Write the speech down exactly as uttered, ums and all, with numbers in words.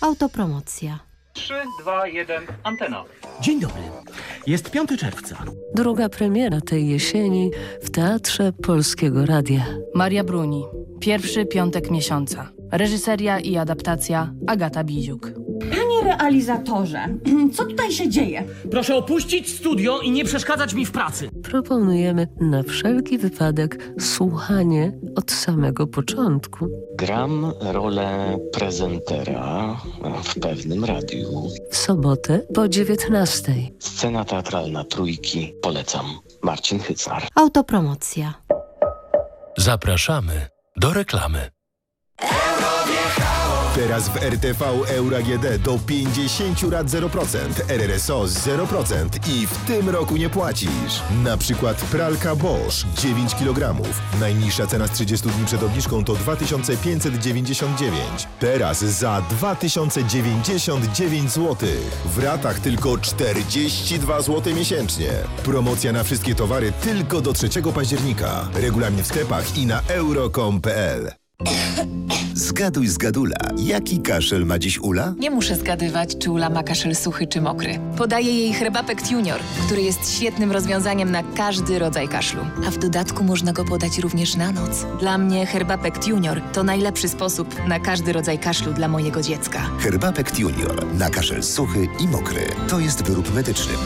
Autopromocja. trzy, dwa, jeden, antena. Dzień dobry. Jest piątego czerwca. Druga premiera tej jesieni w Teatrze Polskiego Radia. Maria Bruni. Pierwszy piątek miesiąca. Reżyseria i adaptacja Agata Biziuk. Panie realizatorze, co tutaj się dzieje? Proszę opuścić studio i nie przeszkadzać mi w pracy. Proponujemy na wszelki wypadek słuchanie od samego początku. Gram rolę prezentera w pewnym radiu. W sobotę po dziewiętnastej. Scena teatralna Trójki. Polecam. Marcin Hycnar. Autopromocja. Zapraszamy do reklamy. Teraz w R T V Euro A G D do pięćdziesiąt rat zero procent, R R S O zero procent i w tym roku nie płacisz. Na przykład pralka Bosch dziewięć kilogramów. Najniższa cena z trzydziestu dni przed obniżką to dwa tysiące pięćset dziewięćdziesiąt dziewięć. Teraz za dwa tysiące dziewięćdziesiąt dziewięć złotych. W ratach tylko czterdzieści dwa złote miesięcznie. Promocja na wszystkie towary tylko do trzeciego października. Regulamin w sklepach i na euro kropka com kropka p l. Zgaduj zgadula. Jaki kaszel ma dziś Ula? Nie muszę zgadywać, czy Ula ma kaszel suchy czy mokry. Podaję jej Herbapekt Junior, który jest świetnym rozwiązaniem na każdy rodzaj kaszlu. A w dodatku można go podać również na noc. Dla mnie Herbapekt Junior to najlepszy sposób na każdy rodzaj kaszlu dla mojego dziecka. Herbapekt Junior. Na kaszel suchy i mokry. To jest wyrób medyczny.